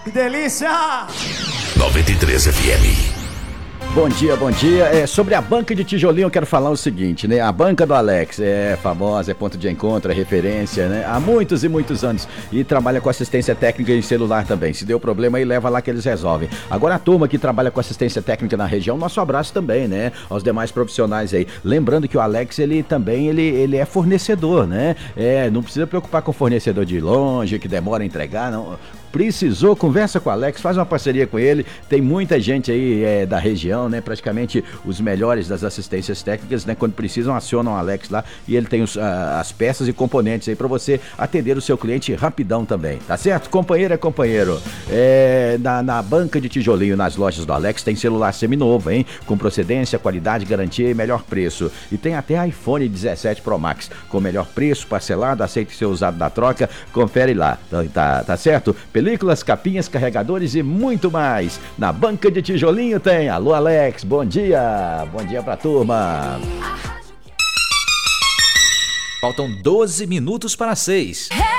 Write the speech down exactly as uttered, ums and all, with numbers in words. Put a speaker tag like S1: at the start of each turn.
S1: Que delícia!
S2: noventa e três F M.
S3: Bom dia, bom dia. É, sobre a banca de tijolinho eu quero falar o seguinte, né? A banca do Alex é famosa, é ponto de encontro, é referência, né? Há muitos e muitos anos. E trabalha com assistência técnica em celular também. Se deu problema aí, leva lá que eles resolvem. Agora a turma que trabalha com assistência técnica na região, nosso abraço também, né? Aos demais profissionais aí. Lembrando que o Alex, ele também, ele, ele é fornecedor, né? É, não precisa preocupar com o fornecedor de longe, que demora a entregar, não. Precisou, conversa com o Alex, faz uma parceria com ele. Tem muita gente aí é, da região, né? Praticamente os melhores das assistências técnicas, né? Quando precisam, acionam o Alex lá e ele tem os, a, as peças e componentes aí para você atender o seu cliente rapidão também, tá certo? Companheiro é companheiro. É, na, na banca de tijolinho, nas lojas do Alex, tem celular seminovo, hein? Com procedência, qualidade, garantia e melhor preço. E tem até iPhone dezessete Pro Max, com melhor preço, parcelado, aceita ser usado na troca. Confere lá, tá, tá certo? Películas, capinhas, carregadores e muito mais. Na banca de tijolinho tem. Alô, Alex, bom dia. Bom dia pra turma.
S4: Faltam doze minutos para seis.